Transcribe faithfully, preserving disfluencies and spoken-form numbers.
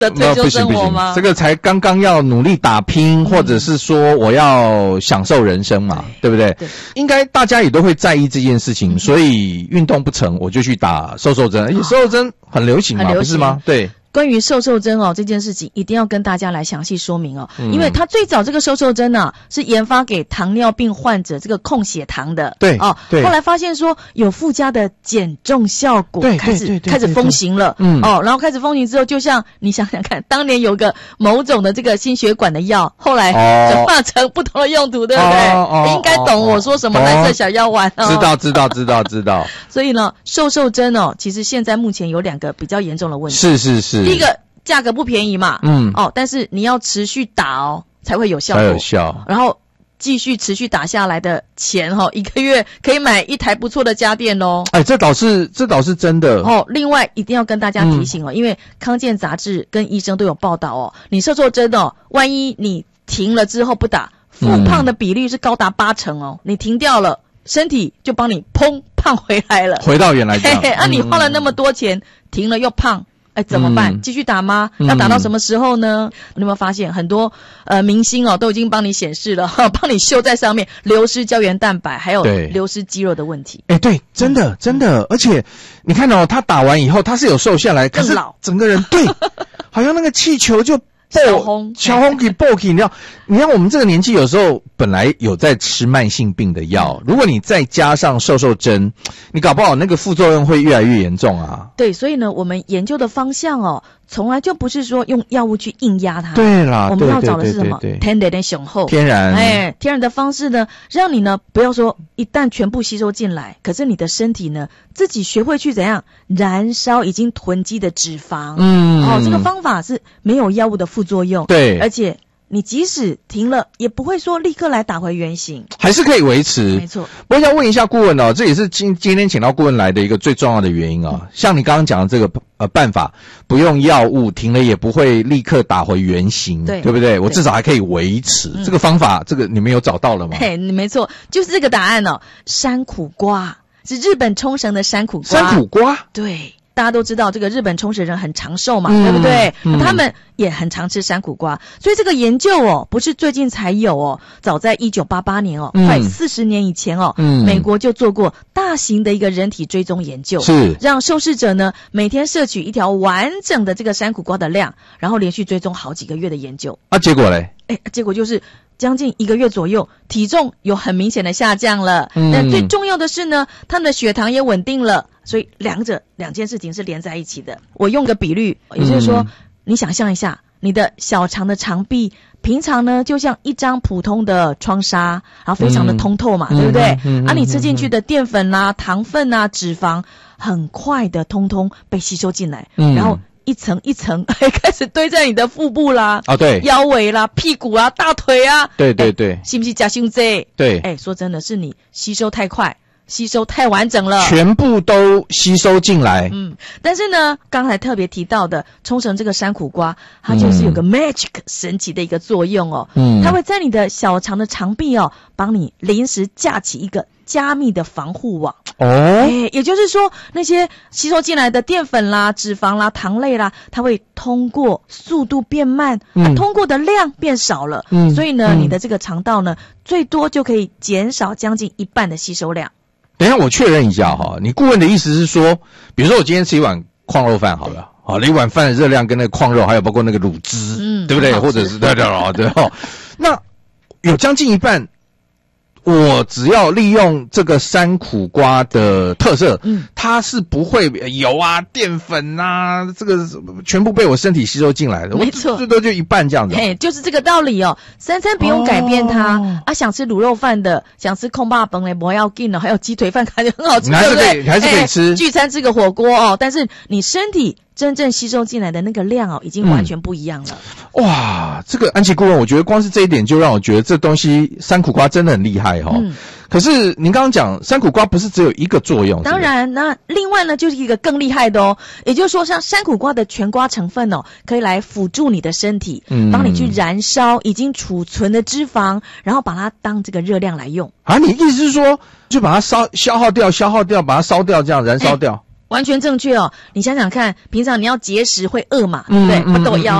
的退休生活吗？ 这个才刚刚要努力打拼，嗯、或者是说我要享受人生嘛，对, 对不对？对，应该大家也都会在意这件事情，嗯、所以运动不成，我就去打瘦瘦针，而且瘦瘦针很流行嘛， 很流行不是吗？对。 关于瘦瘦针哦这件事情，一定要跟大家来详细说明哦，嗯、因为它最早这个瘦瘦针呢、啊、是研发给糖尿病患者这个控血糖的， 对哦， 对。 后来发现说有附加的减重效果， 对， 开始对对对对开始风行了，嗯，哦，然后开始风行之后，就像你想想看，当年有个某种的这个心血管的药，后来转化成不同的用途，对不对？ 哦哦、 应该懂我说什么蓝色小药丸哦， 知道知道知道知道。 所以呢，瘦瘦针哦，其实现在目前有两个比较严重的问题， 是是是， 第一个。价格不便宜嘛， 嗯， 哦，但是你要持续打哦，才会有效果， 才有效。 然后继续持续打下来的钱哈、哦，一个月可以买一台不错的家电哦。 哎，这倒是这倒是真的哦。另外一定要跟大家提醒哦，嗯、因为康健杂志跟医生都有报道哦，你瘦瘦针哦，万一你停了之后不打，复胖的比率是高达八成哦，嗯、你停掉了，身体就帮你砰胖回来了， 回到原来这样。 嘿嘿，啊，你花了那么多钱，嗯、停了又胖。哎，怎么办？继、嗯、续打吗？要打到什么时候呢？嗯、你有没有发现很多呃明星哦都已经帮你显示了，哈，帮你秀在上面，流失胶原蛋白，还有流失肌肉的问题。 哎，对，真的、嗯、真的，而且你看哦，他打完以后他是有瘦下来，可是整个人对，好像那个气球就。 小红小红给 b o k 你知道，你看我们这个年纪有时候本来有在吃慢性病的药，如果你再加上瘦瘦针，你搞不好那个副作用会越来越严重啊。 对，所以呢，我们研究的方向哦，从来就不是说用药物去硬压它。 对啦， 我们要找的是什么？天然的雄厚， 天然。 哎，天然的方式呢，让你呢不要说一旦全部吸收进来，可是你的身体呢自己学会去怎样燃烧已经囤积的脂肪。嗯，哦，这个方法是没有药物的副作用。 对， 而且你即使停了，也不会说立刻来打回原形， 还是可以维持。 没错。 我想问一下顾问哦，这也是今今天请到顾问来的一个最重要的原因哦。嗯、像你刚刚讲的这个呃办法，不用药物，停了也不会立刻打回原形，对，对不对？我至少还可以维持。这个方法，这个你们有找到了吗？ 嘿，没错，就是这个答案哦。山苦瓜是日本冲绳的山苦瓜。 山苦瓜， 对。大家都知道这个日本冲绳人很长寿嘛，嗯、对不对、嗯？他们也很常吃山苦瓜，所以这个研究哦，不是最近才有哦，早在一九八八年哦，嗯、快四十年以前哦、嗯，美国就做过大型的一个人体追踪研究， 是让受试者呢每天摄取一条完整的这个山苦瓜的量，然后连续追踪好几个月的研究。 啊，结果嘞？ 哎，结果就是将近一个月左右，体重有很明显的下降了。嗯，但最重要的是呢，他们的血糖也稳定了。所以两者两件事情是连在一起的。我用个比喻，也就是说，嗯、你想象一下，你的小肠的肠壁平常呢就像一张普通的窗纱，然后非常的通透嘛，嗯、对不对？嗯、啊，你吃进去的淀粉啦、啊、糖分啊、脂肪，很快的通通被吸收进来，嗯、然后一层一层开始堆在你的腹部啦， 哦对， 腰围啦、屁股啊、大腿啊， 对对对， 是不是加胸这？ 对， 哎，说真的是你吸收太快。吸收太完整了， 全部都吸收进来。 嗯，但是呢，刚才特别提到的冲绳这个山苦瓜，它就是有个 magic 神奇的一个作用哦。嗯，它会在你的小肠的肠壁哦，帮你临时架起一个加密的防护网。哦，哎，也就是说，那些吸收进来的淀粉啦、脂肪啦、糖类啦，它会通过速度变慢，嗯、啊，通过的量变少了。嗯，所以呢，嗯、你的这个肠道呢，最多就可以减少将近一半的吸收量。 等一下，我确认一下哈，你顾问的意思是说，比如说我今天吃一碗矿肉饭好了，好，一碗饭的热量跟那个矿肉，还有包括那个乳汁，嗯，对不对？或者是对对对对哦，那有将近一半。我只要利用这个山苦瓜的特色，嗯，它是不会油啊、淀粉啊，这个全部被我身体吸收进来的。 没错， 最多就一半这样子。 嘿，就是这个道理哦。三餐不用改变它、哦、啊，想吃卤肉饭的，想吃空霸崩嘞，不要紧了，还有鸡腿饭，感觉很好吃， 你还是可以， 对不对？ 还是可以吃。 聚餐吃个火锅哦，但是你身体真正吸收进来的那个量哦，已经完全不一样了。 嗯、哇，这个安琪顾问，我觉得光是这一点就让我觉得这东西山苦瓜真的很厉害哈、哦。嗯。可是您刚刚讲山苦瓜不是只有一个作用， 当然，那另外呢就是一个更厉害的哦，也就是说，像山苦瓜的全瓜成分哦，可以来辅助你的身体，嗯，帮你去燃烧已经储存的脂肪，然后把它当这个热量来用。 啊，你意思是说，就把它烧消耗掉，消耗掉，把它烧掉，这样燃烧掉？ 完全正确哦。你想想看，平常你要节食会饿嘛，对不对？不抖腰。